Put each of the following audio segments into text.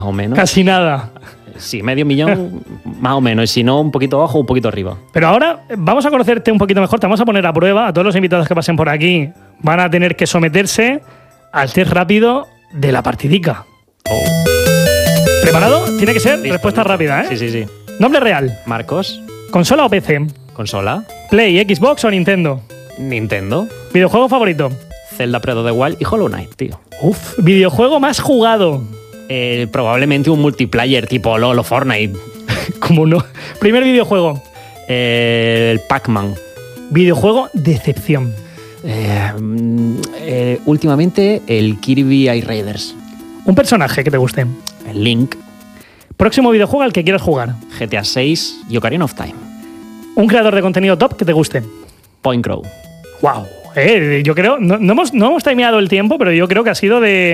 o menos. Casi nada. Sí, 500.000 más o menos. Y si no, un poquito abajo, un poquito arriba. Pero ahora vamos a conocerte un poquito mejor. Te vamos a poner a prueba. A todos los invitados que pasen por aquí van a tener que someterse al test rápido de la partidica. ¿Preparado? Tiene que ser Listo, respuesta listo. rápida, ¿eh? Sí. Nombre real. Marcos, ¿Consola o PC? consola, ¿Play, Xbox o Nintendo? Nintendo, ¿Videojuego favorito? Zelda Breath of the Wild y Hollow Knight, tío. Uf. ¿Videojuego más jugado? Probablemente un multiplayer tipo LoL o Fortnite. ¿Cómo no? Primer videojuego. El Pac-Man. Videojuego decepción. Últimamente el Kirby Ice Raiders. Un personaje que te guste. El Link, Próximo videojuego al que quieras jugar. GTA 6 y Ocarina of Time. Un creador de contenido top que te guste. Point Crow. Wow. Yo creo, no hemos timeado el tiempo, pero yo creo que ha sido de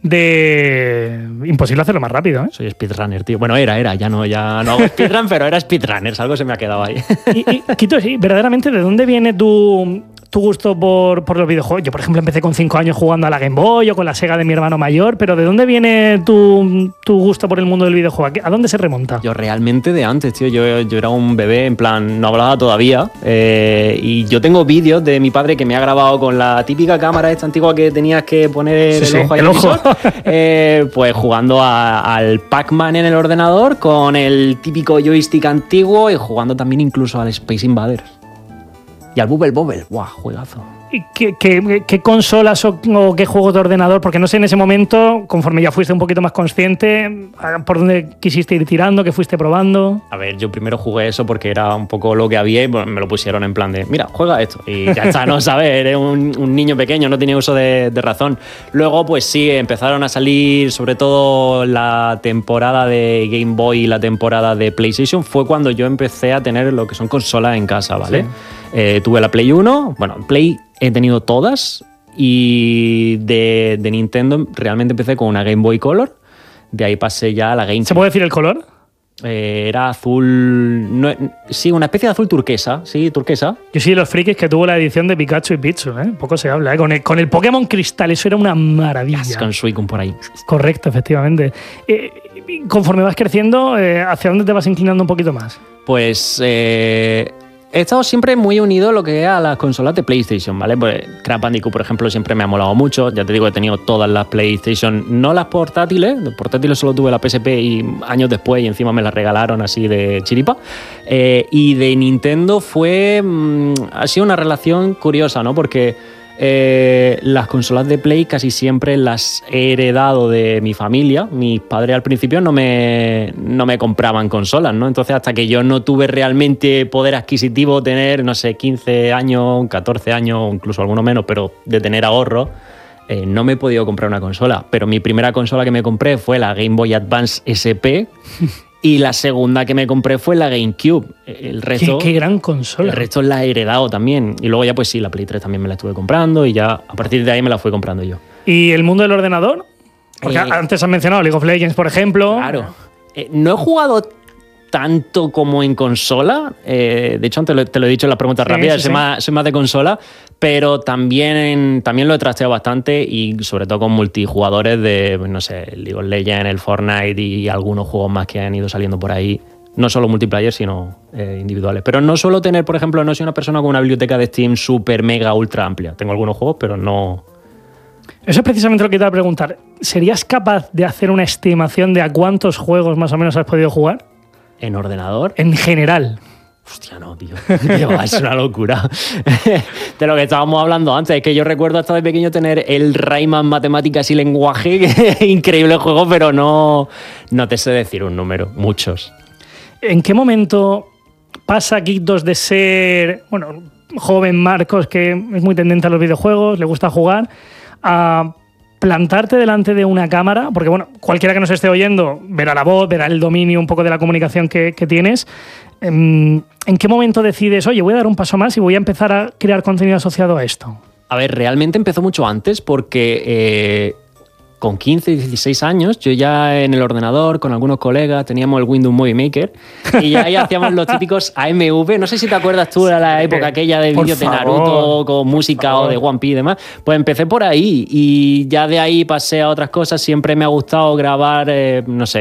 imposible hacerlo más rápido, ¿eh? Soy speedrunner, tío. Bueno, ya no hago speedrun, pero era speedrunner. Algo se me ha quedado ahí. Y Quito, sí, verdaderamente, ¿de dónde viene tu gusto por los videojuegos? Yo, por ejemplo, empecé con 5 años jugando a la Game Boy o con la Sega de mi hermano mayor, pero ¿de dónde viene tu gusto por el mundo del videojuego? ¿A dónde se remonta? Yo realmente de antes, tío. Yo era un bebé, en plan, no hablaba todavía. Y yo tengo vídeos de mi padre que me ha grabado con la típica cámara esta antigua que tenías que poner Sí, el ojo ahí el al ojo. visor, pues jugando al Pac-Man en el ordenador con el típico joystick antiguo y jugando también incluso al Space Invaders. Y al Bubble Bobble. ¡Guau! Juegazo. ¿Y qué consolas o qué juegos de ordenador? Porque no sé en ese momento, conforme ya fuiste un poquito más consciente, por dónde quisiste ir tirando, qué fuiste probando. A ver, yo primero jugué eso porque era un poco lo que había y me lo pusieron en plan de, mira, juega esto. Y ya está, no sabes, eres un niño pequeño, no tenía uso de razón. Luego, pues sí, empezaron a salir, sobre todo la temporada de Game Boy y la temporada de PlayStation, fue cuando yo empecé a tener lo que son consolas en casa, ¿vale? Sí. Tuve la Play 1, bueno, Play he tenido todas y de Nintendo realmente empecé con una Game Boy Color, de ahí pasé ya a la GameCube. ¿Se puede decir el color? Era azul, sí, una especie de azul turquesa, sí, turquesa. Yo sí de los frikis que tuvo la edición de Pikachu y Pichu, ¿eh? Poco se habla, ¿eh? Con el Pokémon Cristal, eso era una maravilla. Con Suicune por ahí. Correcto, efectivamente. Conforme vas creciendo, ¿hacia dónde te vas inclinando un poquito más? Pues he estado siempre muy unido a lo que es a las consolas de PlayStation, ¿vale? Pues Crash Bandicoot, por ejemplo, siempre me ha molado mucho. Ya te digo, he tenido todas las PlayStation, no las portátiles. Los portátiles solo tuve la PSP y años después y encima me las regalaron así de chiripa. Y de Nintendo ha sido una relación curiosa, ¿no? Porque las consolas de Play casi siempre las he heredado de mi familia. Mis padres al principio no me compraban consolas, ¿no? Entonces, hasta que yo no tuve realmente poder adquisitivo, tener, no sé, 15 años, 14 años, incluso alguno menos, pero de tener ahorro, no me he podido comprar una consola. Pero mi primera consola que me compré fue la Game Boy Advance SP. Y la segunda que me compré fue la GameCube. El resto, qué gran consola. El resto la he heredado también. Y luego ya, pues sí, la Play 3 también me la estuve comprando y ya a partir de ahí me la fui comprando yo. ¿Y el mundo del ordenador? Porque antes has mencionado League of Legends, por ejemplo. Claro. No he jugado tanto como en consola. De hecho, antes te lo he dicho en las preguntas rápidas, soy más de consola, pero también lo he trasteado bastante y sobre todo con multijugadores de, no sé, League of Legends, el Fortnite y algunos juegos más que han ido saliendo por ahí. No solo multiplayer, sino individuales. Pero no suelo tener, por ejemplo, no soy una persona con una biblioteca de Steam súper, mega, ultra amplia. Tengo algunos juegos, pero no... Eso es precisamente lo que te iba a preguntar. ¿Serías capaz de hacer una estimación de a cuántos juegos más o menos has podido jugar? ¿En ordenador? En general. Hostia, no, tío. Es una locura. De lo que estábamos hablando antes, es que yo recuerdo hasta de pequeño tener el Rayman Matemáticas y Lenguaje, que es increíble juego, pero no te sé decir un número. Muchos. ¿En qué momento pasa Quictos de ser, bueno, joven Marcos, que es muy tendente a los videojuegos, le gusta jugar, a plantarte delante de una cámara? Porque, bueno, cualquiera que nos esté oyendo verá la voz, verá el dominio un poco de la comunicación que tienes. ¿En qué momento decides, oye, voy a dar un paso más y voy a empezar a crear contenido asociado a esto? A ver, realmente empezó mucho antes porque con 15, 16 años, yo ya en el ordenador, con algunos colegas, teníamos el Windows Movie Maker y ya ahí hacíamos los típicos AMV. No sé si te acuerdas tú de la época aquella de vídeos de Naruto con música o de One Piece y demás. Pues empecé por ahí y ya de ahí pasé a otras cosas. Siempre me ha gustado grabar, no sé,